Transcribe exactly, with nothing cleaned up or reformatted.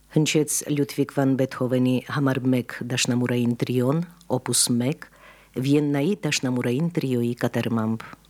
Հնչեց Լյուդվիգ վան Բեթհովենի համար մեկ դաշնամուրային տրիոն, օպուս մեկ, Վիեննայի դաշնամուրային տրիոյի կատարմամբ։